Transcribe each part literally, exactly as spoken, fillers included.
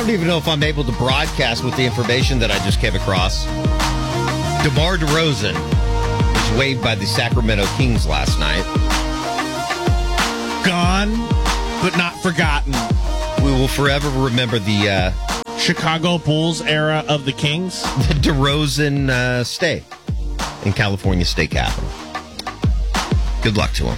don't even know if I'm able to broadcast with the information that I just came across. DeMar DeRozan was waived by the Sacramento Kings last night. Gone, but not forgotten. We will forever remember the uh, Chicago Bulls era of the Kings. The DeRozan uh, stay in California State Capitol. Good luck to him.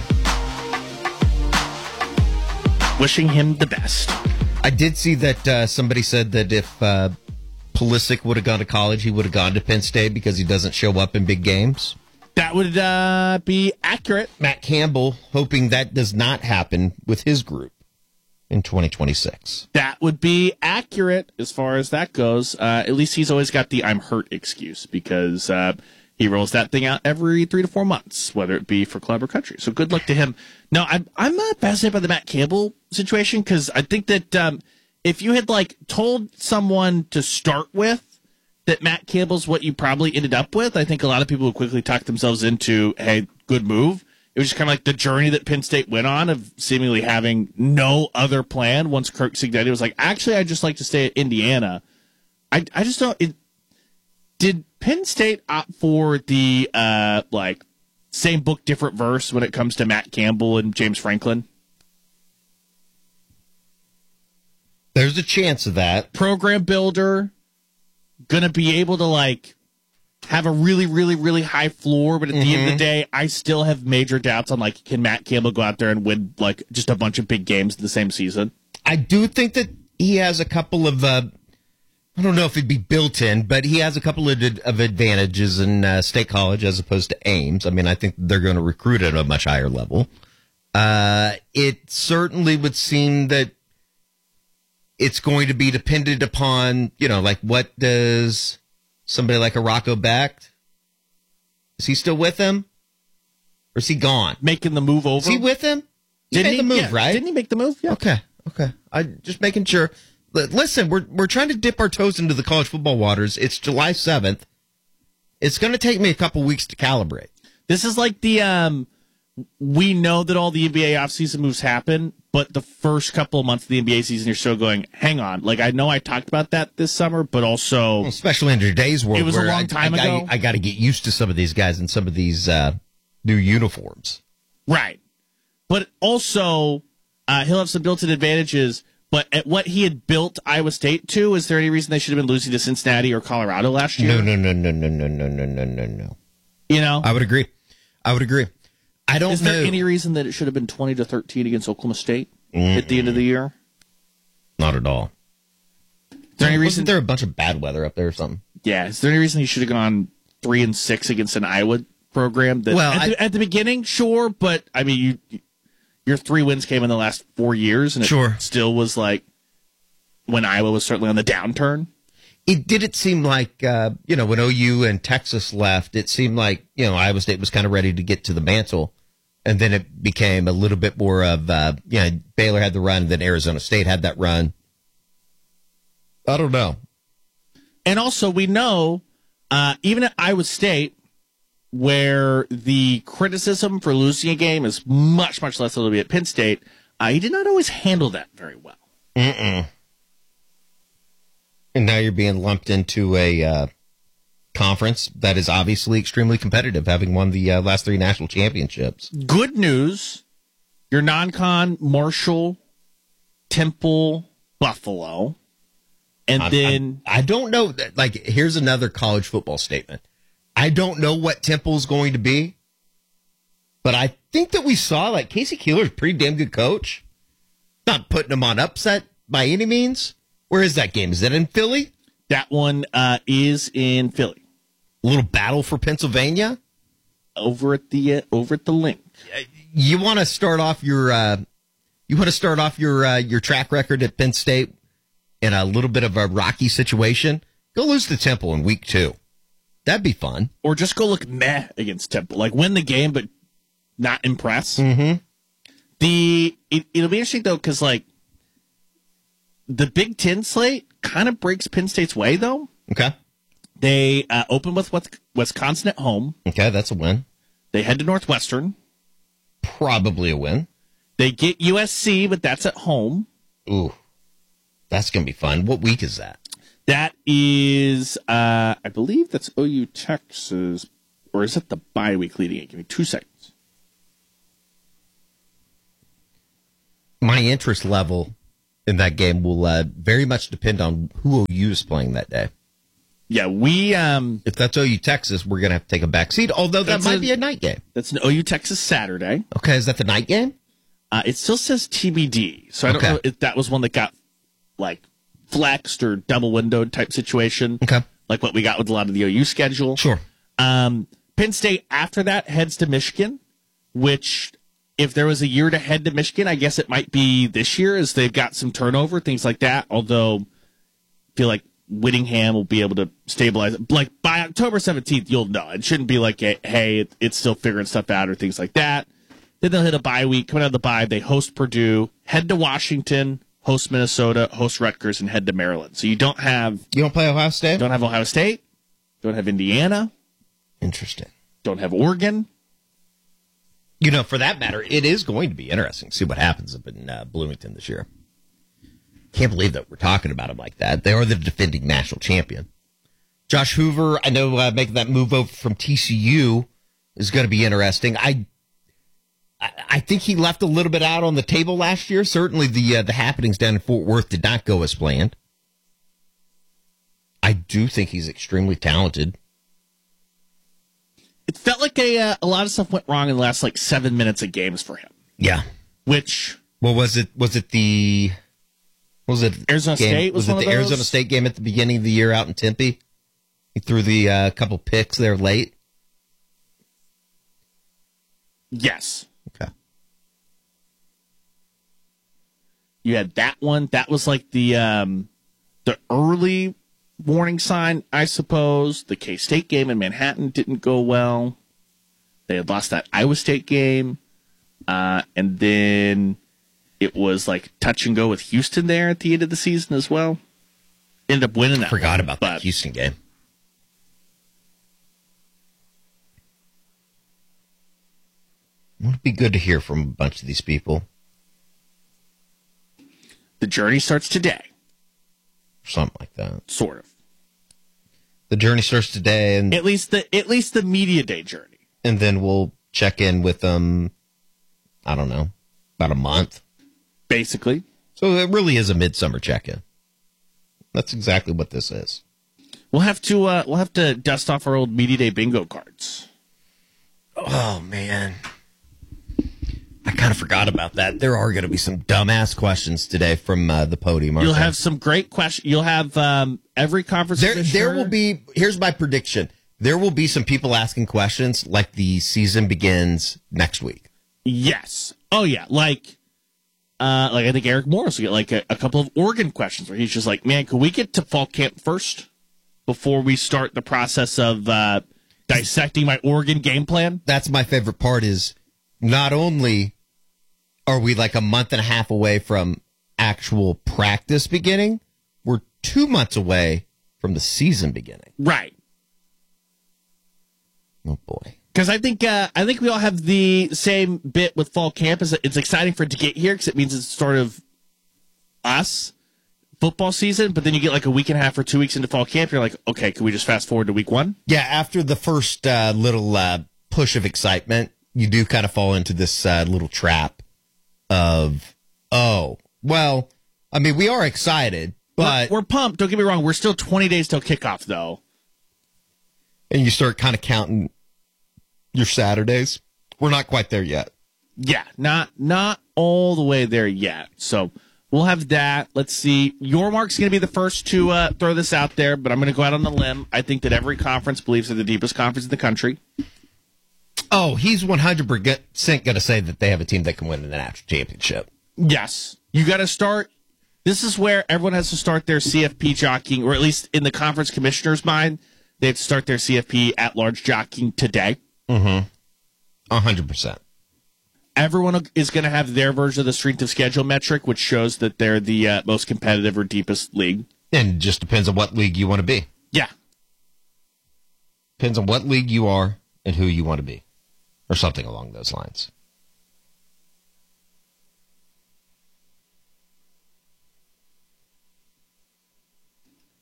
Wishing him the best. I did see that uh, somebody said that if uh, Pulisic would have gone to college, he would have gone to Penn State because he doesn't show up in big games. That would uh, be accurate. Matt Campbell hoping that does not happen with his group in twenty twenty-six. That would be accurate as far as that goes. Uh, at least he's always got the I'm hurt excuse because uh, he rolls that thing out every three to four months, whether it be for club or country. So good luck to him. No, I'm, I'm uh, fascinated by the Matt Campbell situation because I think that um, if you had like told someone to start with that Matt Campbell's what you probably ended up with, I think a lot of people would quickly talk themselves into, hey, good move. It was just kind of like the journey that Penn State went on of seemingly having no other plan once Kirk Cignetti was like, actually, I'd just like to stay at Indiana. I, I just don't... It, did Penn State opt for the, uh, like, same book, different verse when it comes to Matt Campbell and James Franklin? There's a chance of that. Program builder, gonna be able to, like, have a really, really, really high floor, but at mm-hmm. the end of the day, I still have major doubts on, like, can Matt Campbell go out there and win, like, just a bunch of big games in the same season? I do think that he has a couple of, uh, I don't know if it'd be built in, but he has a couple of, of advantages in uh, State College as opposed to Ames. I mean, I think they're going to recruit at a much higher level. Uh, it certainly would seem that it's going to be dependent upon, you know, like what does somebody like a Rocco Becht, is he still with him? Or is he gone? Making the move over? Is he with him? He Didn't made he, the move, yeah, right? Didn't he make the move? Yeah. Okay, okay. I just making sure. Listen, we're we're trying to dip our toes into the college football waters. It's July seventh. It's going to take me a couple weeks to calibrate. This is like the, um, we know that all the N B A offseason moves happen, but the first couple of months of the N B A season, you're still going, hang on. Like, I know I talked about that this summer, but also... Well, especially in today's world. It was a where long I, time I, ago. I, I got to get used to some of these guys and some of these uh, new uniforms. Right. But also, uh, he'll have some built-in advantages. But at what he had built Iowa State to, is there any reason they should have been losing to Cincinnati or Colorado last year? No, no, no, no, no, no, no, no, no, no, no. You know? I would agree. I would agree. I don't know. Is there any reason that it should have been twenty to thirteen against Oklahoma State Mm-mm. at the end of the year? Not at all. Is there any reason? Wasn't there a bunch of bad weather up there or something? Yeah. Is there any reason he should have gone three and six against an Iowa program? That, well, at, I, the, at the beginning, sure, but I mean, you, your three wins came in the last four years, and it sure. still was like when Iowa was certainly on the downturn. It didn't seem like, uh, you know, when O U and Texas left, it seemed like, you know, Iowa State was kind of ready to get to the mantle. And then it became a little bit more of, uh, you know, Baylor had the run, and then Arizona State had that run. I don't know. And also, we know, uh, even at Iowa State, where the criticism for losing a game is much, much less than it'll be at Penn State, uh, he did not always handle that very well. Mm-mm. And now you're being lumped into a uh, conference that is obviously extremely competitive, having won the uh, last three national championships. Good news, your non-con, Marshall, Temple, Buffalo, and I'm, then... I'm, I don't know, like, here's another college football statement. I don't know what Temple's going to be, but I think that we saw, like, Casey Keeler's a pretty damn good coach. Not putting him on upset by any means. Where is that game? Is that in Philly? That one uh, is in Philly. A little battle for Pennsylvania? Over at the uh, over at the link. You want to start off your uh, you want to start off your uh, your track record at Penn State in a little bit of a rocky situation? Go lose to Temple in week two. That'd be fun. Or just go look meh against Temple. Like, win the game, but not impress. Mm-hmm. The it, it'll be interesting, though, because, like, the Big Ten slate kind of breaks Penn State's way, though. Okay. They uh, open with Wisconsin at home. Okay, that's a win. They head to Northwestern. Probably a win. They get U S C, but that's at home. Ooh. That's going to be fun. What week is that? That is, uh, I believe that's O U Texas, or is it the bye week leading it? Give me two seconds. My interest level in that game will uh, very much depend on who O U is playing that day. Yeah, we... Um, if that's O U Texas, we're going to have to take a back seat, although that might a, be a night game. That's an O U Texas Saturday. Okay, is that the night game? Uh, it still says T B D, so I don't okay. know if that was one that got, like, flexed or double windowed type situation. Okay. Like what we got with a lot of the O U schedule. Sure. Um, Penn State, after that, heads to Michigan, which... If there was a year to head to Michigan, I guess it might be this year as they've got some turnover, things like that. Although I feel like Whittingham will be able to stabilize it. Like by October seventeenth, you'll know. It shouldn't be like, hey, it, it's still figuring stuff out or things like that. Then they'll hit a bye week. Coming out of the bye, they host Purdue, head to Washington, host Minnesota, host Rutgers, and head to Maryland. So you don't have... You don't play Ohio State? Don't have Ohio State. Don't have Indiana. Interesting. Don't have Oregon. You know, for that matter, it is going to be interesting to see what happens up in uh, Bloomington this year. Can't believe that we're talking about them like that. They are the defending national champion. Josh Hoover, I know uh, making that move over from T C U is going to be interesting. I, I I think he left a little bit out on the table last year. Certainly the uh, the happenings down in Fort Worth did not go as planned. I do think he's extremely talented. It felt like a uh, a lot of stuff went wrong in the last like seven minutes of games for him. Yeah. Which well was it? Was it the what was it Arizona game? State? Was, was one it the of those? Arizona State game at the beginning of the year out in Tempe? He threw the uh, couple picks there late. Yes. Okay. You had that one. That was like the um, the early warning sign, I suppose. The K-State game in Manhattan didn't go well. They had lost that Iowa State game. Uh, and then it was like touch and go with Houston there at the end of the season as well. Ended up winning that. Forgot one, about but that Houston game. It would be good to hear from a bunch of these people. The journey starts today. Something like that. Sort of. The journey starts today, and At least the at least the media day journey. and then we'll check in with them, I don't know, about a month. Basically. So it really is a midsummer check-in. That's exactly what this is. We'll have to uh, we'll have to dust off our old media day bingo cards. Oh, man. I kind of forgot about that. There are going to be some dumbass questions today from uh, the podium. aren't You'll there? have some great questions. You'll have um, every conference. There, commissioner- there will be. Here's my prediction. There will be some people asking questions like the season begins next week. Yes. Oh yeah. Like, uh, like I think Eric Morris will get like a, a couple of Oregon questions where he's just like, "Man, can we get to fall camp first before we start the process of uh, dissecting my Oregon game plan?" That's my favorite part. Is not only are we like a month and a half away from actual practice beginning, we're two months away from the season beginning. Right. Oh boy. Because I think uh, I think we all have the same bit with fall camp. Is that it's exciting for it to get here because it means it's sort of us football season. But then you get like a week and a half or two weeks into fall camp, you're like, okay, can we just fast forward to week one? Yeah, after the first uh, little uh, push of excitement, you do kind of fall into this uh, little trap of, oh, well, I mean, we are excited, but we're, we're pumped. Don't get me wrong. We're still twenty days till kickoff, though. And you start kind of counting your Saturdays. We're not quite there yet. Yeah, not not all the way there yet. So we'll have that. Let's see. Your mark's going to be the first to uh, throw this out there, but I'm going to go out on the limb. I think that every conference believes they're the deepest conference in the country. Oh, he's one hundred percent going to say that they have a team that can win the national championship. Yes. You got to start. This is where everyone has to start their C F P jockeying, or at least in the conference commissioner's mind, they have to start their C F P at-large jockeying today. Mm-hmm. one hundred percent. Everyone is going to have their version of the strength of schedule metric, which shows that they're the uh, most competitive or deepest league. And it just depends on what league you want to be. Yeah. Depends on what league you are and who you want to be. Or something along those lines.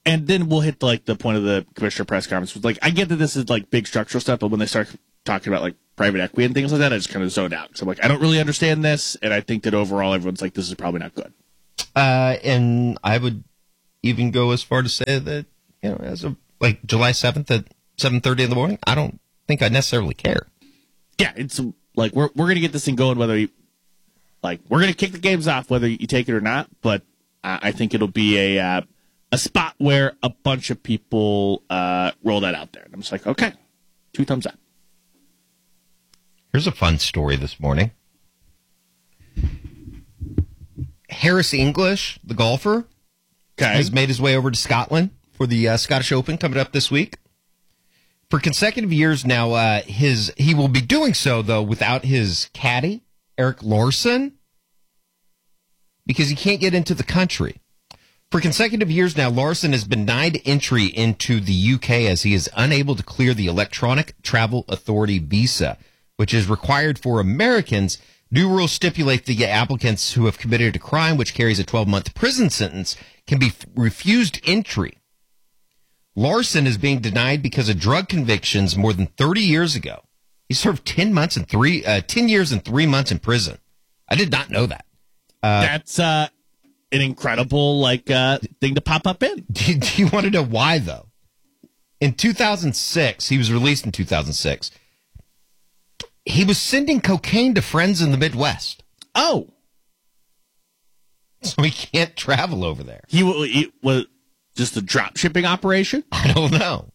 And then we'll hit like the point of the commissioner press conference. Like, I get that this is like big structural stuff, but when they start talking about like private equity and things like that, I just kind of zoned out. So I'm like, I don't really understand this, and I think that overall everyone's like, this is probably not good. Uh, and I would even go as far to say that, you know, as of like July seventh at seven thirty in the morning, I don't think I necessarily care. Yeah, it's like we're we're gonna get this thing going whether you like we're gonna kick the games off whether you take it or not. But uh, I think it'll be a uh, a spot where a bunch of people uh, roll that out there, and I'm just like, okay, two thumbs up. Here's a fun story this morning. Harris English, the golfer, Okay. has made his way over to Scotland for the uh, Scottish Open coming up this week. For consecutive years now, uh, his he will be doing so, though, without his caddy, Eric Larson, because he can't get into the country. For consecutive years now, Larson has been denied entry into the U K as he is unable to clear the Electronic Travel Authority visa, which is required for Americans. New rules stipulate the applicants who have committed a crime which carries a twelve-month prison sentence can be f- refused entry. Larson is being denied because of drug convictions more than thirty years ago. He served ten months and three, uh, ten years and three months in prison. I did not know that. Uh, That's uh, an incredible like uh, thing to pop up in. do, do you want to know why, though? In two thousand six, he was released in two thousand six. He was sending cocaine to friends in the Midwest. Oh, So he can't travel over there. he, w- he was just a drop shipping operation. I don't know.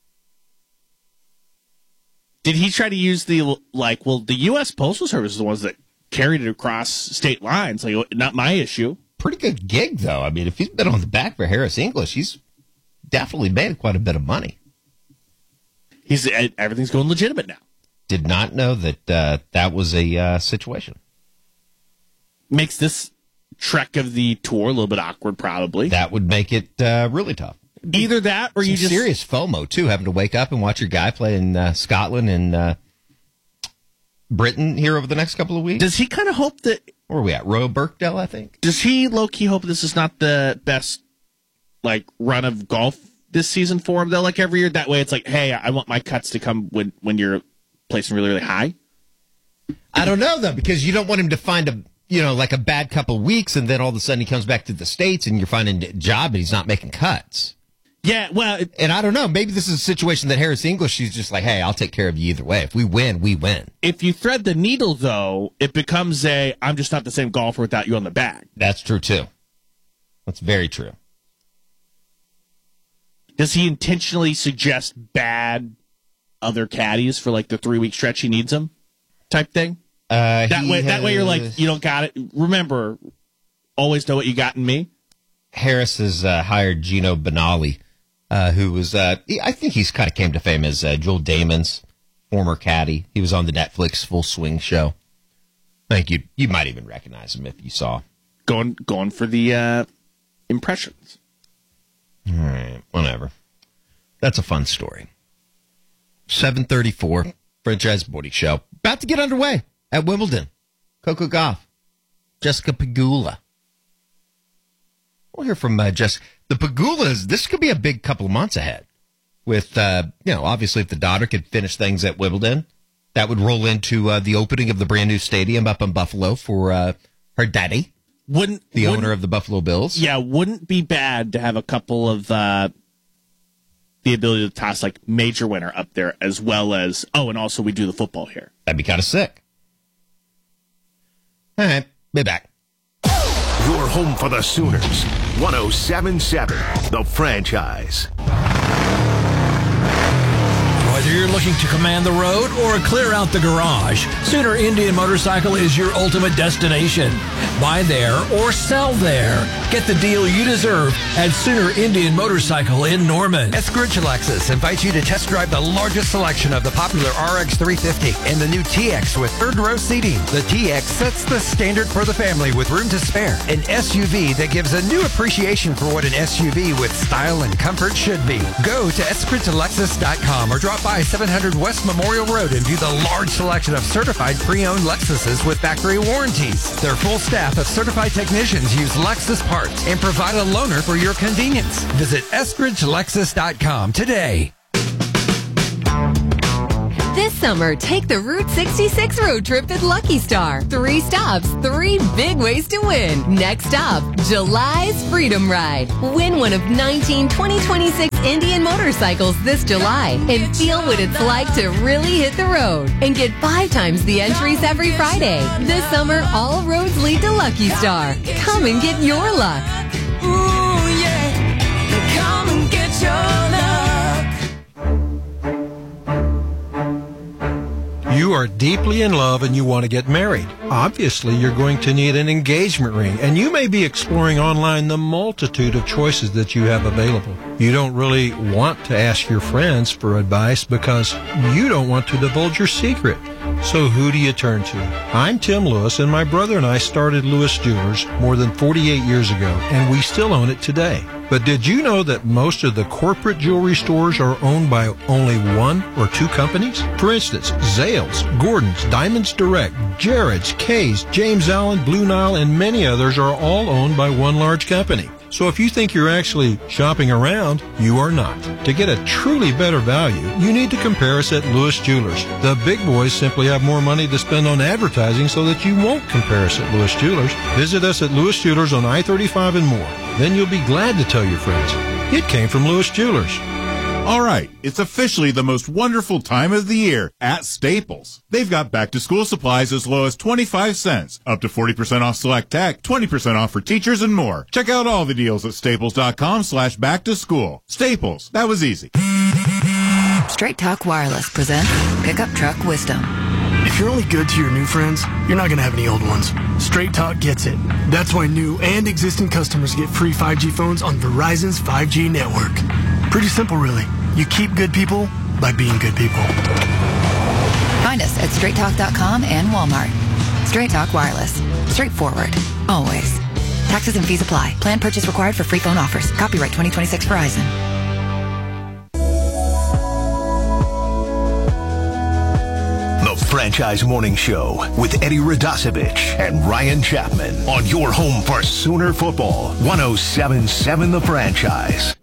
Did he try to use the like? Well, the U S Postal Service is the ones that carried it across state lines. Like, not my issue. Pretty good gig, though. I mean, if he's been on the back for Harris English, he's definitely made quite a bit of money. He's everything's going legitimate now. Did not know that uh, that was a uh, situation. Makes this trek of the tour a little bit awkward, probably. That would make it uh, really tough. Either that, or Some you just serious FOMO too, having to wake up and watch your guy play in uh, Scotland and uh, Britain here over the next couple of weeks. Does he kind of hope that? Where are we at? Royal Birkdale, I think. Does he low key hope this is not the best like run of golf this season for him though? Like every year, that way it's like, hey, I want my cuts to come when when you're placing really really high. I don't know though, because you don't want him to find a you know like a bad couple of weeks, and then all of a sudden he comes back to the States and you're finding a job and he's not making cuts. Yeah, well, it, And I don't know, maybe this is a situation that Harris English, she's just like, hey, I'll take care of you either way. If we win, we win. if you thread the needle though, it becomes a I'm just not the same golfer without you on the bag. That's true too. That's very true. Does he intentionally suggest bad other caddies for like the three week stretch he needs them, type thing? Uh, That he way, that way you're like, has- you don't got it. Remember, always know what you got in me. Harris has uh, hired Gino Benali, uh, who was, uh, he- I think he's kind of came to fame as uh, Joel Damon's former caddy. He was on the Netflix Full Swing show. I think you you might even recognize him if you saw. Going going for the uh, impressions. All right, whatever. That's a fun story. seven thirty-four, Franchise Morning Show. About to get underway at Wimbledon. Coco Gauff, Jessica Pegula. We'll hear from uh, Jessica. The Pegulas, this could be a big couple of months ahead. With, uh, you know, obviously if the daughter could finish things at Wimbledon, that would roll into uh, the opening of the brand new stadium up in Buffalo for uh, her daddy, Wouldn't the wouldn't- owner of the Buffalo Bills. Yeah, wouldn't be bad to have a couple of uh, the ability to toss like major winner up there, as well as oh, and also we do the football here. That'd be kind of sick. All right, be back. Your home for the Sooners. one oh seven point seven, The Franchise. Whether you're looking to command the road or clear out the garage, Sooner Indian Motorcycle is your ultimate destination. Buy there or sell there. Get the deal you deserve at Sooner Indian Motorcycle in Norman. Eskridge Lexus invites you to test drive the largest selection of the popular R X three fifty and the new T X with third row seating. The T X sets the standard for the family with room to spare. An S U V that gives a new appreciation for what an S U V with style and comfort should be. Go to eskridge lexus dot com or drop by twenty-seven hundred West Memorial Road and view the large selection of certified pre-owned Lexuses with factory warranties. Their full staff of certified technicians use Lexus parts and provide a loaner for your convenience. Visit Eskridge Lexus dot com today. This summer, take the Route sixty-six road trip at Lucky Star. Three stops, three big ways to win. Next stop, July's Freedom Ride. Win one of nineteen twenty twenty-six Indian motorcycles this July and feel what it's like to really hit the road. And get five times the entries every Friday. This summer, all roads lead to Lucky Star. Come and get your luck. Ooh, yeah. Come and get your luck. You are deeply in love and you want to get married. Obviously, you're going to need an engagement ring, and you may be exploring online the multitude of choices that you have available. You don't really want to ask your friends for advice because you don't want to divulge your secret. So who do you turn to? I'm Tim Lewis, and my brother and I started Lewis Jewelers more than forty-eight years ago, and we still own it today. But did you know that most of the corporate jewelry stores are owned by only one or two companies? For instance, Zales, Gordon's, Diamonds Direct, Jared's, Kay's, James Allen, Blue Nile, and many others are all owned by one large company. So if you think you're actually shopping around, you are not. To get a truly better value, you need to compare us at Lewis Jewelers. The big boys simply have more money to spend on advertising so that you won't compare us at Lewis Jewelers. Visit us at Lewis Jewelers on I thirty-five and more. Then you'll be glad to tell your friends. It came from Lewis Jewelers. All right, it's officially the most wonderful time of the year at Staples. They've got back-to-school supplies as low as twenty-five cents, up to forty percent off select tech, twenty percent off for teachers, and more. Check out all the deals at staples.com slash back-to-school. Staples, that was easy. Straight Talk Wireless presents Pickup Truck Wisdom. If you're only good to your new friends, you're not going to have any old ones. Straight Talk gets it. That's why new and existing customers get free five G phones on Verizon's five G network. Pretty simple, really. You keep good people by being good people. Find us at straight talk dot com and Walmart. Straight Talk Wireless. Straightforward. Always. Taxes and fees apply. Plan purchase required for free phone offers. Copyright twenty twenty-six Verizon. The Franchise Morning Show with Eddie Radosevich and Ryan Chapman on your home for Sooner football. one oh seven point seven The Franchise.